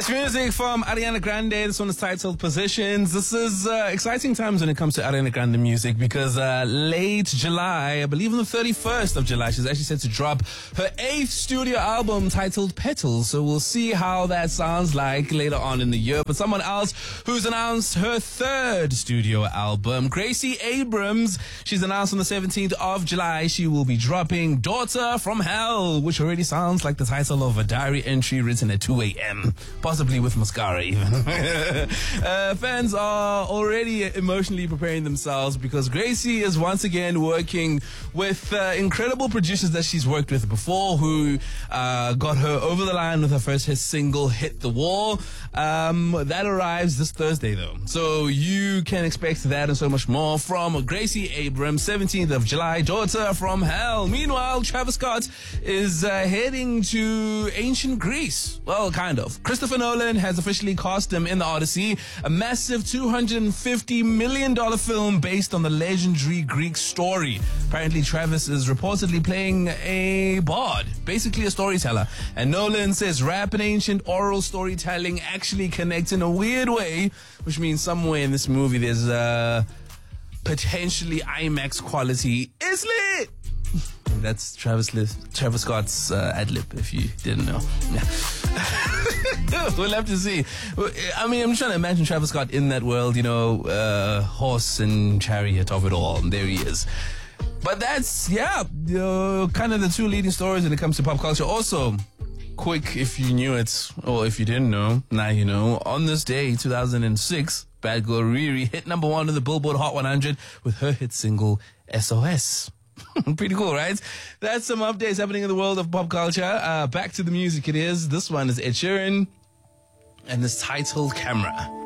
It's music from Ariana Grande. This one is titled Positions. This is exciting times when it comes to Ariana Grande music because late July, I believe on the 31st of July, she's actually set to drop her 8th studio album titled Petals. So we'll see how that sounds like later on in the year. But someone else who's announced her 3rd studio album, Gracie Abrams, she's announced on the 17th of July she will be dropping Daughter from Hell, which already sounds like the title of a diary entry written at 2 a.m. Possibly with mascara even. Fans are already emotionally preparing themselves because Gracie is once again working with incredible producers that she's worked with before who got her over the line with her first hit single, Hit the Wall. That arrives this Thursday though. So you can expect that and so much more from Gracie Abrams, 17th of July, Daughter from Hell. Meanwhile, Travis Scott is heading to ancient Greece. Well, kind of. Christopher Nolan has officially cast him in The Odyssey, a massive $250 million film based on the legendary Greek story. Apparently, Travis is reportedly playing a bard, basically a storyteller. And Nolan says rap and ancient oral storytelling actually connect in a weird way, which means somewhere in this movie there's potentially IMAX quality. It's lit! That's Travis Scott's ad-lib, if you didn't know. We'll have to see. I mean, I'm just trying to imagine Travis Scott in that world, horse and chariot of it all. And there he is. But that's, kind of the 2 leading stories when it comes to pop culture. Also, quick, if you knew it, or if you didn't know, now you know. On this day, 2006, Bad Girl Riri hit number 1 on the Billboard Hot 100 with her hit single, SOS. Pretty cool, right? That's some updates happening in the world of pop culture. Back to the music it is. This one is Ed Sheeran, and it's titled Camera.